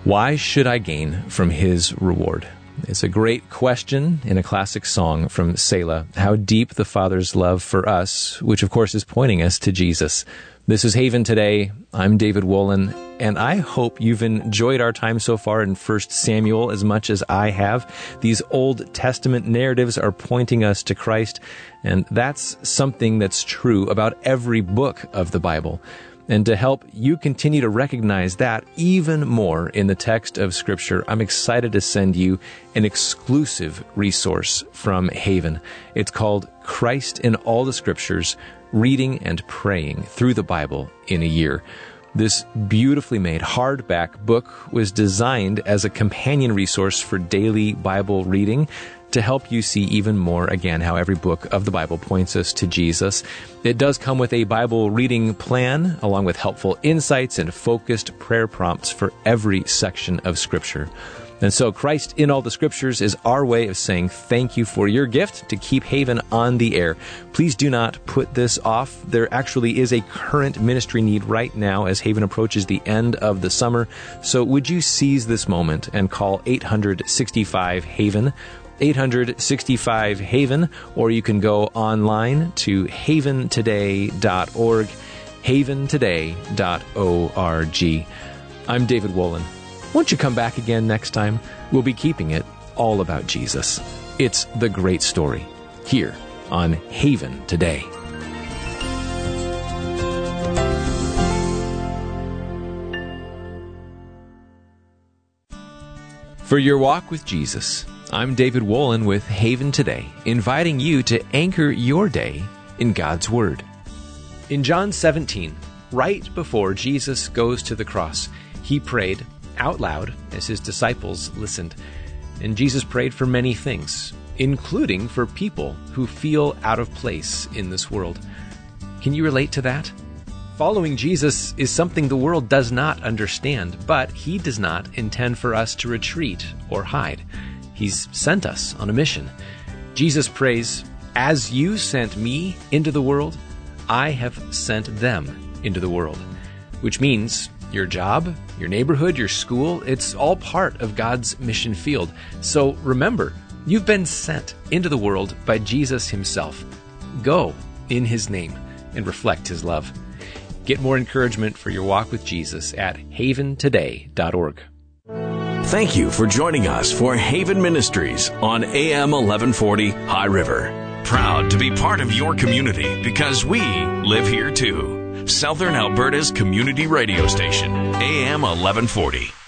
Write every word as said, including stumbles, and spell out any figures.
Why should I gain from his reward? It's a great question in a classic song from Selah, how deep the Father's love for us, which of course is pointing us to Jesus. This is Haven Today. I'm David Wolin, and I hope you've enjoyed our time so far in First Samuel as much as I have. These Old Testament narratives are pointing us to Christ, and that's something that's true about every book of the Bible. And to help you continue to recognize that even more in the text of Scripture, I'm excited to send you an exclusive resource from Haven. It's called Christ in All the Scriptures, Reading and Praying Through the Bible in a Year. This beautifully made hardback book was designed as a companion resource for daily Bible reading to help you see even more, again, how every book of the Bible points us to Jesus. It does come with a Bible reading plan, along with helpful insights and focused prayer prompts for every section of Scripture. And so Christ in All the Scriptures is our way of saying thank you for your gift to keep Haven on the air. Please do not put this off. There actually is a current ministry need right now as Haven approaches the end of the summer. So would you seize this moment and call eight hundred sixty-five Haven, eight hundred sixty-five Haven, or you can go online to haven today dot org, haven today dot org. I'm David Wolin. Won't you come back again next time? We'll be keeping it all about Jesus. It's the great story here on Haven Today. For your walk with Jesus, I'm David Wolin with Haven Today, inviting you to anchor your day in God's Word. In John seventeen, right before Jesus goes to the cross, he prayed out loud as his disciples listened. And Jesus prayed for many things, including for people who feel out of place in this world. Can you relate to that? Following Jesus is something the world does not understand, but he does not intend for us to retreat or hide. He's sent us on a mission. Jesus prays, "As you sent me into the world, I have sent them into the world," which means your job, your neighborhood, your school, it's all part of God's mission field. So remember, you've been sent into the world by Jesus himself. Go in his name and reflect his love. Get more encouragement for your walk with Jesus at haven today dot org. Thank you for joining us for Haven Ministries on A M eleven forty High River. Proud to be part of your community because we live here too. Southern Alberta's community radio station, A M eleven forty.